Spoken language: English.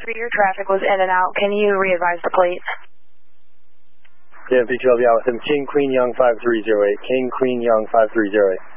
your traffic was in and out. Can you re-advise the plate? DMV 12 Yaw with him. King Queen Young 5308. King Queen Young 5308.